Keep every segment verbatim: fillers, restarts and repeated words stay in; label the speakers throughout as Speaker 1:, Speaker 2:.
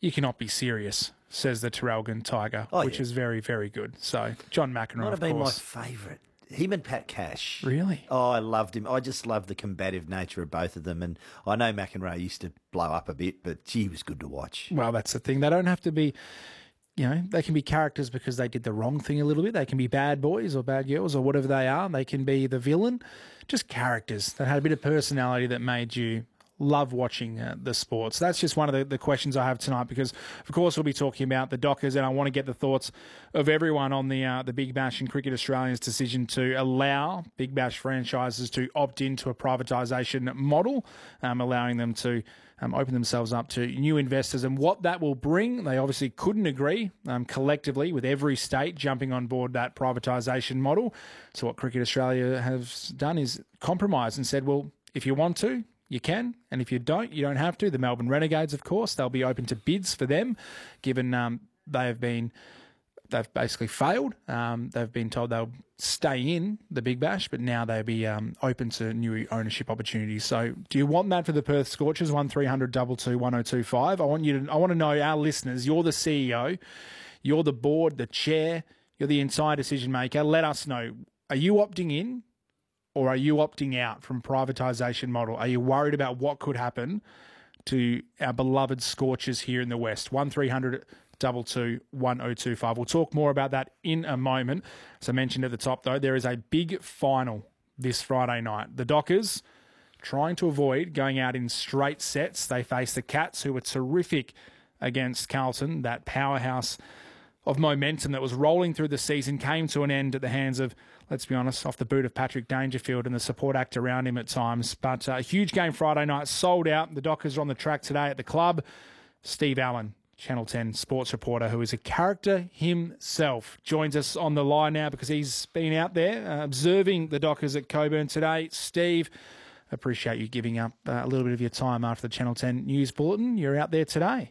Speaker 1: you cannot be serious, says the Terrelgan Tiger,
Speaker 2: Oh,
Speaker 1: which
Speaker 2: yeah.
Speaker 1: is very, very good. So, John McEnroe,
Speaker 2: Might have
Speaker 1: of
Speaker 2: been
Speaker 1: course.
Speaker 2: my favourite. Him and Pat Cash.
Speaker 1: Really?
Speaker 2: Oh, I loved him. I just loved the combative nature of both of them. And I know McEnroe used to blow up a bit, but gee, he was good to watch.
Speaker 1: Well, that's the thing. They don't have to be, you know, they can be characters because they did the wrong thing a little bit. They can be bad boys or bad girls or whatever they are. They can be the villain. Just characters that had a bit of personality that made you love watching uh, the sports. That's just one of the, the questions I have tonight because, of course, we'll be talking about the Dockers and I want to get the thoughts of everyone on the uh, the Big Bash and Cricket Australia's decision to allow Big Bash franchises to opt into a privatisation model, um, allowing them to um, open themselves up to new investors and what that will bring. They obviously couldn't agree um, collectively with every state jumping on board that privatisation model. So what Cricket Australia has done is compromise and said, well, if you want to, you can, and if you don't, you don't have to. The Melbourne Renegades, of course, they'll be open to bids for them, given um, they have been, they've basically failed. Um, they've been told they'll stay in the Big Bash, but now they'll be um, open to new ownership opportunities. So, do you want that for the Perth Scorchers? One three hundred two two one zero two five. I want you to. I want to know, our listeners. You're the C E O, you're the board, the chair, you're the entire decision maker. Let us know. Are you opting in? Or are you opting out from privatisation model? Are you worried about what could happen to our beloved Scorchers here in the West? one three hundred two two one zero two five. We'll talk more about that in a moment. As I mentioned at the top, though, there is a big final this Friday night. The Dockers trying to avoid going out in straight sets. They face the Cats, who were terrific against Carlton, that powerhouse of momentum that was rolling through the season, came to an end at the hands of, let's be honest, off the boot of Patrick Dangerfield and the support act around him at times. But a uh, huge game Friday night, sold out. The Dockers are on the track today at the club. Steve Allen, Channel ten sports reporter, who is a character himself, joins us on the line now because he's been out there uh, observing the Dockers at Coburn today. Steve, appreciate you giving up uh, a little bit of your time after the Channel ten News Bulletin. You're out there today.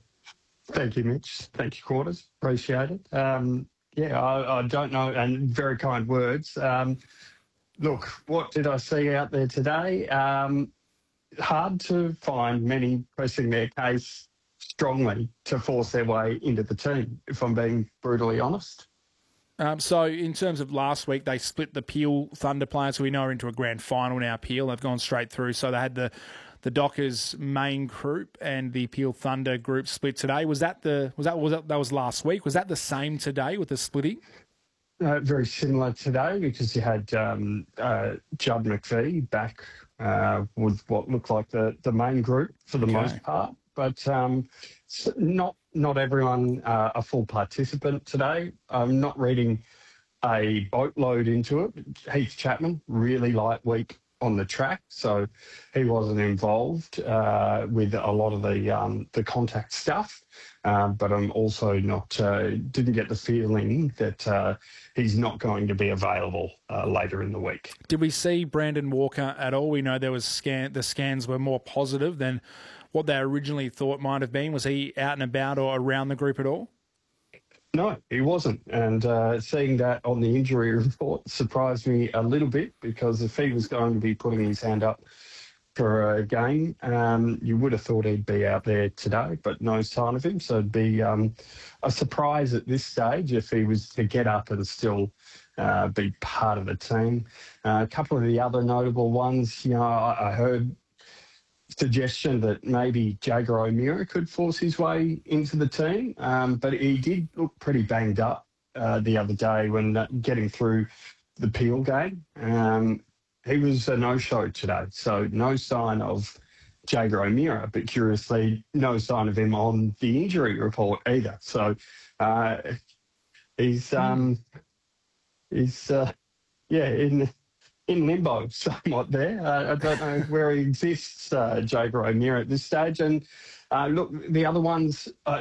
Speaker 3: Thank you, Mitch. Thank you, Quarters. Appreciate it. Um, yeah, I, I don't know, and very kind words. Um, look, what did I see out there today? Um, hard to find many pressing their case strongly to force their way into the team, if I'm being brutally honest.
Speaker 1: Um, so in terms of last week, they split the Peel Thunder players, who we know are into a grand final now. Peel, they've gone straight through. So they had the the Dockers main group and the Peel Thunder group split today. Was that the was that was that, that was last week? Was that the same today with the splitting?
Speaker 3: Uh, very similar today because you had um, uh, Judd McVie back uh, with what looked like the, the main group for the
Speaker 1: Okay.
Speaker 3: most part, but um, not not everyone uh, a full participant today. I'm not reading a boatload into it. Heath Chapman, really light week on the track, so he wasn't involved uh, with a lot of the um, the contact stuff. Uh, but I'm also not uh, didn't get the feeling that uh, he's not going to be available uh, later in the week.
Speaker 1: Did we see Brandon Walker at all? We know there was scan the scans were more positive than what they originally thought might have been. Was he out and about or around the group at all?
Speaker 3: No, he wasn't. And uh, seeing that on the injury report surprised me a little bit because if he was going to be putting his hand up for a game, um, you would have thought he'd be out there today, but no sign of him. So it'd be um, a surprise at this stage if he was to get up and still uh, be part of the team. Uh, a couple of the other notable ones, you know, I, I heard suggestion that maybe Jager O'Meara could force his way into the team, um, but he did look pretty banged up uh, the other day when uh, getting through the Peel game. Um, he was a no-show today, so no sign of Jager O'Meara, but curiously, no sign of him on the injury report either. So uh, he's, um, he's uh, yeah, in... in limbo somewhat there. Uh, I don't know where he exists, uh, Jager O'Meara at this stage. And uh, look, the other ones, uh,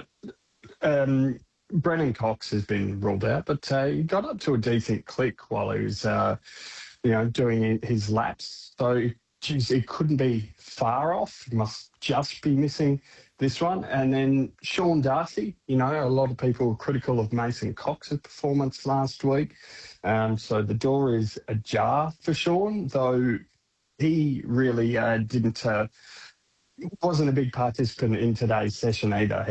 Speaker 3: um, Brennan Cox has been ruled out, but uh, he got up to a decent click while he was, uh, you know, doing his laps. So, geez, it couldn't be far off. He must just be missing this one. And then Sean Darcy, you know, a lot of people were critical of Mason Cox's performance last week. Um, so the door is ajar for Sean, though he really uh, didn't, uh, wasn't a big participant in today's session either.